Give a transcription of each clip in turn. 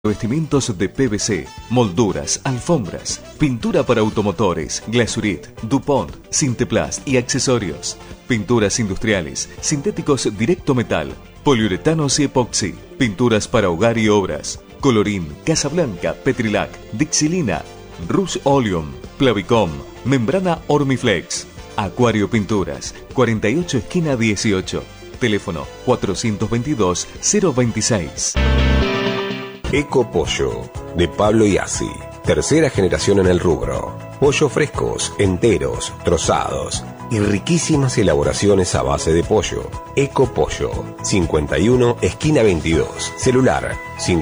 Revestimientos de PVC, molduras, alfombras, pintura para automotores, Glasurit, DuPont, Sinteplast y accesorios, pinturas industriales, sintéticos directo metal, poliuretanos y epoxi, pinturas para hogar y obras, Colorín, Casablanca, Petrilac, Dixilina, Rush Oleum, Plavicom, membrana Ormiflex, Acuario Pinturas, 48 esquina 18, teléfono 422 026. Eco Pollo, de Pablo Iazzi. Tercera generación en el rubro. Pollos frescos, enteros, trozados y riquísimas elaboraciones a base de pollo. Eco Pollo, 51 esquina 22. Celular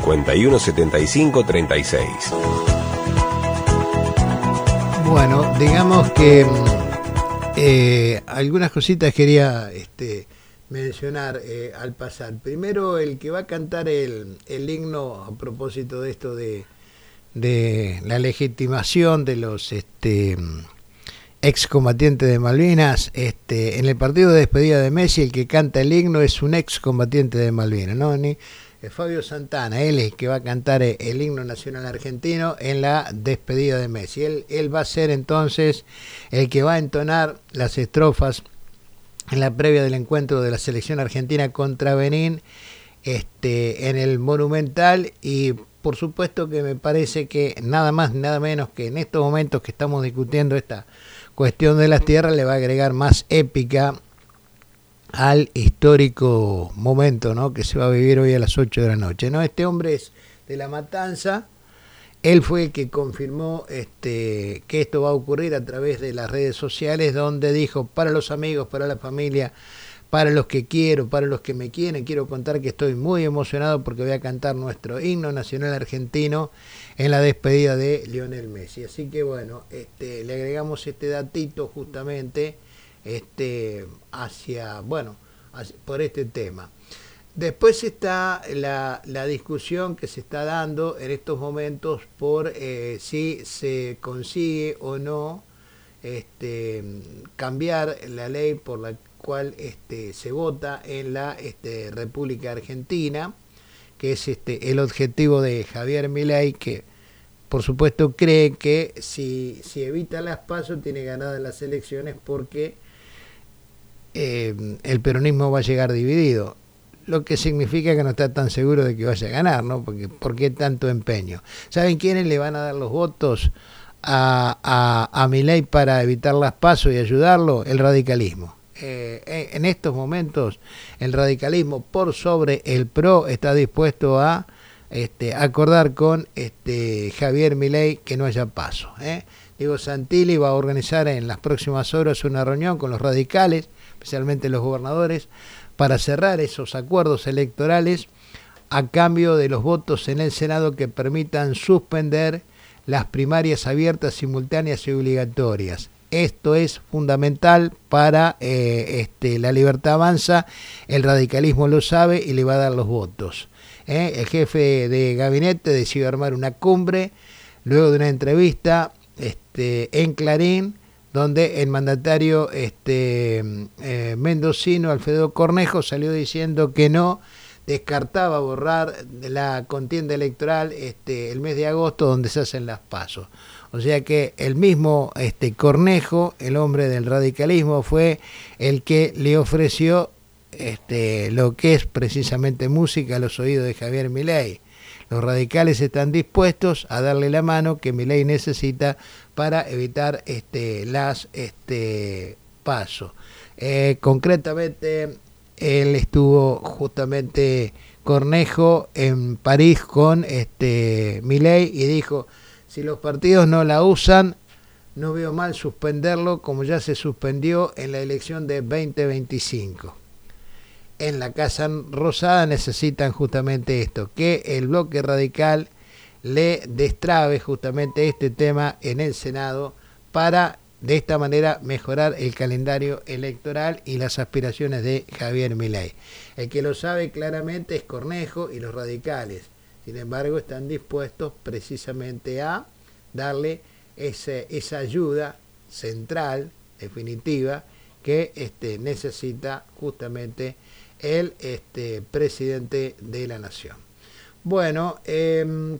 517536. Bueno, digamos que algunas cositas quería mencionar al pasar. Primero, el que va a cantar el himno a propósito de esto de la legitimación de los excombatientes de Malvinas, en el partido de despedida de Messi, el que canta el himno es un excombatiente de Malvinas, ¿no? Fabio Santana, él es el que va a cantar el himno nacional argentino en la despedida de Messi. Él va a ser entonces el que va a entonar las estrofas en la previa del encuentro de la selección argentina contra Benín, en el Monumental. Y por supuesto que me parece que nada más nada menos que en estos momentos que estamos discutiendo esta cuestión de las tierras le va a agregar más épica al histórico momento, ¿no?, que se va a vivir hoy a las 8 de la noche, ¿no? Este hombre es de La Matanza. Él fue el que confirmó que esto va a ocurrir a través de las redes sociales, donde dijo: para los amigos, para la familia, para los que quiero, para los que me quieren, quiero contar que estoy muy emocionado porque voy a cantar nuestro himno nacional argentino en la despedida de Lionel Messi. Así que bueno, le agregamos este datito justamente por este tema. Después está la discusión que se está dando en estos momentos por si se consigue o no cambiar la ley por la cual se vota en la República Argentina, que es el objetivo de Javier Milei, que por supuesto cree que si evita las PASO tiene ganadas las elecciones porque el peronismo va a llegar dividido. Lo que significa que no está tan seguro de que vaya a ganar, ¿no? Porque ¿por qué tanto empeño? ¿Saben quiénes le van a dar los votos a Milei para evitar las PASO y ayudarlo? El radicalismo. En estos momentos el radicalismo por sobre el PRO está dispuesto a acordar con Javier Milei que no haya PASO. Diego Santilli va a organizar en las próximas horas una reunión con los radicales, especialmente los gobernadores, para cerrar esos acuerdos electorales a cambio de los votos en el Senado que permitan suspender las primarias abiertas, simultáneas y obligatorias. Esto es fundamental para la Libertad Avanza. El radicalismo lo sabe y le va a dar los votos. El jefe de gabinete decidió armar una cumbre luego de una entrevista en Clarín, donde el mandatario mendocino Alfredo Cornejo salió diciendo que no descartaba borrar la contienda electoral el mes de agosto, donde se hacen las PASO. O sea que el mismo Cornejo, el hombre del radicalismo, fue el que le ofreció lo que es precisamente música a los oídos de Javier Milei. Los radicales están dispuestos a darle la mano que Milei necesita para evitar las PASO. Concretamente, él estuvo justamente Cornejo en París con Milei y dijo: si los partidos no la usan, no veo mal suspenderlo, como ya se suspendió en la elección de 2025. En la Casa Rosada necesitan justamente esto, que el bloque radical le destrabe justamente este tema en el Senado para de esta manera mejorar el calendario electoral y las aspiraciones de Javier Milei. El que lo sabe claramente es Cornejo y los radicales. Sin embargo, están dispuestos precisamente a darle esa ayuda central, definitiva, que necesita justamente el presidente de la nación. Bueno,